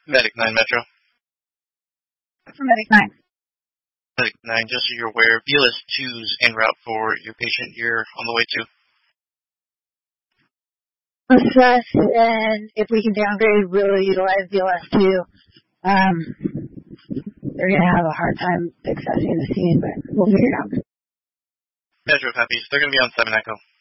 Medic 9 Metro. Medic 9. Medic 9, just so you're aware, BLS 2's en route for your patient you're on the way to. Assess, and if we can downgrade, we'll utilize BLS 2. They're going to have a hard time accessing the scene, but we'll figure it out. Metro copies. They're going to be on 7 Echo.